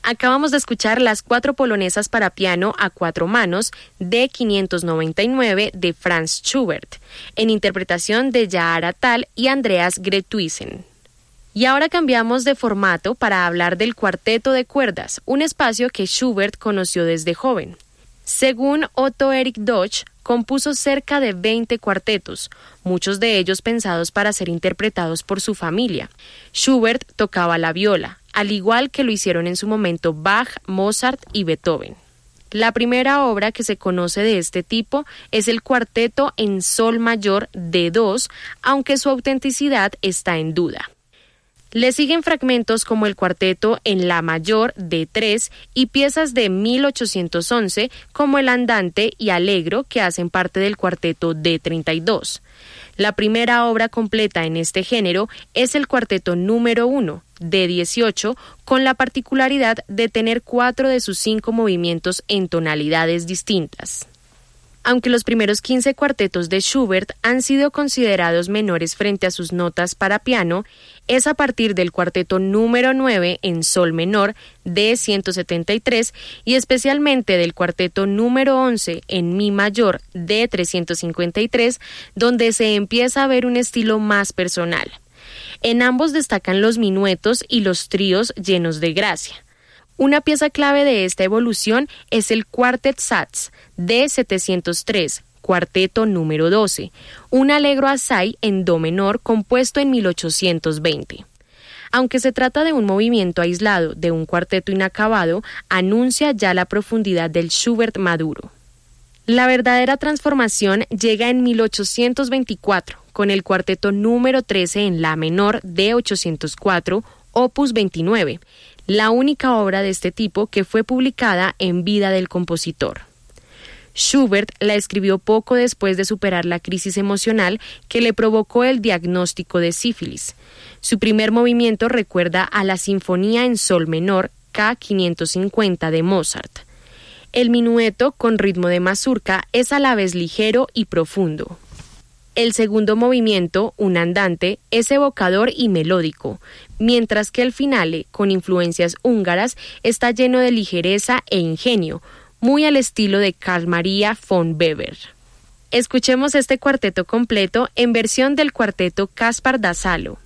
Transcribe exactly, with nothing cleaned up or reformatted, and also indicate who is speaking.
Speaker 1: Acabamos de escuchar las cuatro polonesas para piano a cuatro manos de quinientos noventa y nueve de Franz Schubert, en interpretación de Jaara Tal y Andreas Gretuisen. Y ahora cambiamos de formato para hablar del cuarteto de cuerdas, un espacio que Schubert conoció desde joven. Según Otto Erich Dodge, compuso cerca de veinte cuartetos, muchos de ellos pensados para ser interpretados por su familia. Schubert tocaba la viola, al igual que lo hicieron en su momento Bach, Mozart y Beethoven. La primera obra que se conoce de este tipo es el cuarteto en sol mayor de dos, aunque su autenticidad está en duda. Le siguen fragmentos como el cuarteto en la mayor de tres y piezas de mil ochocientos once como el Andante y Allegro, que hacen parte del cuarteto de treinta y dos. La primera obra completa en este género es el cuarteto número uno de dieciocho, con la particularidad de tener cuatro de sus cinco movimientos en tonalidades distintas. Aunque los primeros quince cuartetos de Schubert han sido considerados menores frente a sus notas para piano, es a partir del cuarteto número nueve en sol menor de ciento setenta y tres y especialmente del cuarteto número once en mi mayor de trescientos cincuenta y tres donde se empieza a ver un estilo más personal. En ambos destacan los minuetos y los tríos llenos de gracia. Una pieza clave de esta evolución es el Quartet Satz de setecientos tres, cuarteto número doce, un allegro assai en do menor compuesto en mil ochocientos veinte. Aunque se trata de un movimiento aislado de un cuarteto inacabado, anuncia ya la profundidad del Schubert maduro. La verdadera transformación llega en mil ochocientos veinticuatro, con el cuarteto número trece en la menor de ochocientos cuatro, opus veintinueve, la única obra de este tipo que fue publicada en vida del compositor. Schubert la escribió poco después de superar la crisis emocional que le provocó el diagnóstico de sífilis. Su primer movimiento recuerda a la Sinfonía en sol menor K quinientos cincuenta de Mozart. El minueto, con ritmo de mazurca, es a la vez ligero y profundo. El segundo movimiento, un andante, es evocador y melódico, mientras que el finale, con influencias húngaras, está lleno de ligereza e ingenio, muy al estilo de Carl Maria von Weber. Escuchemos este cuarteto completo en versión del cuarteto Caspar da Salo.